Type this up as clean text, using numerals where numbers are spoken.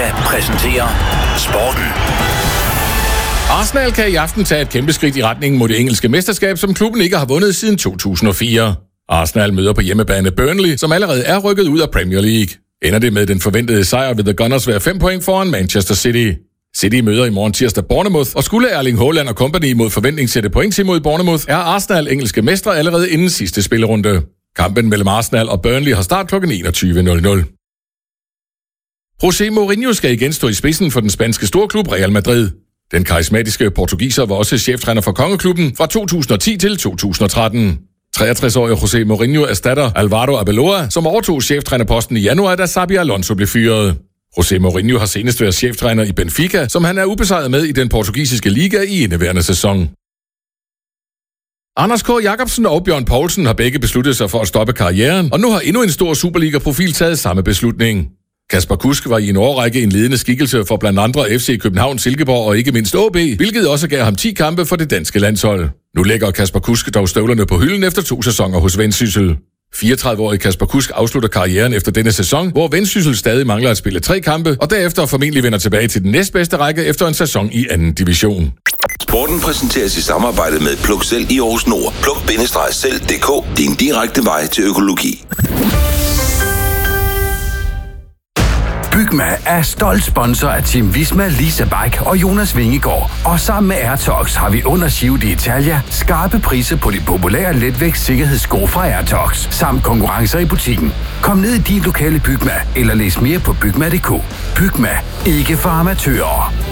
Gonova præsenterer Sporten. Arsenal kan i aften tage et kæmpe skridt i retningen mod det engelske mesterskab, som klubben ikke har vundet siden 2004. Arsenal møder på hjemmebane Burnley, som allerede er rykket ud af Premier League. Ender det med den forventede sejr, vil The Gunners være 5 point foran Manchester City. City møder i morgen tirsdag Bournemouth, og skulle Erling Haaland og company mod forventning sætte point imod Bournemouth, er Arsenal engelske mestre allerede inden sidste spillerunde. Kampen mellem Arsenal og Burnley har start kl. 21.00. José Mourinho skal igen stå i spidsen for den spanske storklub Real Madrid. Den karismatiske portugiser var også cheftræner for kongeklubben fra 2010 til 2013. 63-årige José Mourinho erstatter Álvaro Arbeloa, som overtog cheftrænerposten i januar, da Xabi Alonso blev fyret. José Mourinho har senest været cheftræner i Benfica, som han er ubesejret med i den portugisiske liga i indeværende sæson. Anders K. Jacobsen og Bjørn Poulsen har begge besluttet sig for at stoppe karrieren, og nu har endnu en stor Superliga-profil taget samme beslutning. Kasper Kusk var i en årrække en ledende skikkelse for blandt andre FC København, Silkeborg og ikke mindst AaB, hvilket også gav ham 10 kampe for det danske landshold. Nu lægger Kasper Kusk dog støvlerne på hylden efter 2 sæsoner hos Vendsyssel. 34-årige Kasper Kusk afslutter karrieren efter denne sæson, hvor Vendsyssel stadig mangler at spille 3 kampe, og derefter formentlig vender tilbage til den næstbedste række efter en sæson i 2. division. Sporten præsenteres i samarbejde med Pluk Selv i Aarhus Nord. Pluk-selv.dk, din direkte vej til økologi. Bygma er stolt sponsor af Team Visma, Lisa Bike og Jonas Vingegaard. Og sammen med Airtox har vi under Giro d'Italia skarpe priser på de populære letvægts sikkerhedssko fra Airtox, samt konkurrencer i butikken. Kom ned i din lokale Bygma, eller læs mere på bygma.dk. Bygma, ikke for amatører.